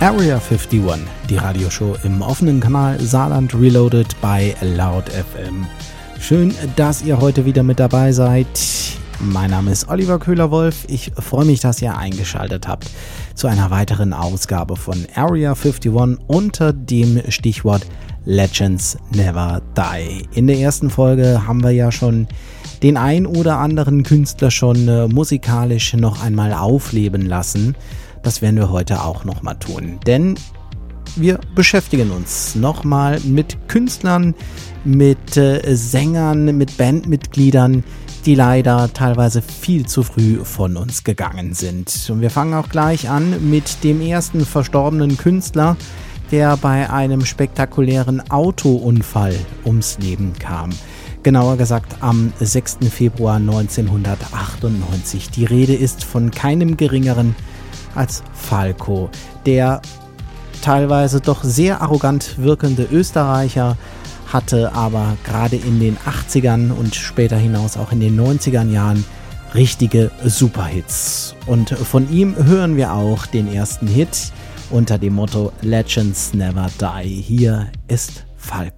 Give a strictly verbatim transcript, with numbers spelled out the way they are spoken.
Area einundfünfzig, die Radioshow im offenen Kanal Saarland Reloaded bei Loud F M. Schön, dass ihr heute wieder mit dabei seid. Mein Name ist Oliver Köhler-Wolf. Ich freue mich, dass ihr eingeschaltet habt zu einer weiteren Ausgabe von Area einundfünfzig unter dem Stichwort Legends Never Die. In der ersten Folge haben wir ja schon den ein oder anderen Künstler schon äh, musikalisch noch einmal aufleben lassen. Das werden wir heute auch nochmal tun, denn wir beschäftigen uns nochmal mit Künstlern, mit äh, Sängern, mit Bandmitgliedern, die leider teilweise viel zu früh von uns gegangen sind. Und wir fangen auch gleich an mit dem ersten verstorbenen Künstler, der bei einem spektakulären Autounfall ums Leben kam. Genauer gesagt am sechsten Februar neunzehnhundertachtundneunzig. Die Rede ist von keinem Geringeren als Falco, der teilweise doch sehr arrogant wirkende Österreicher, hatte aber gerade in den achtzigern und später hinaus auch in den neunzigern Jahren richtige Superhits. Und von ihm hören wir auch den ersten Hit unter dem Motto Legends Never Die. Hier ist Falco.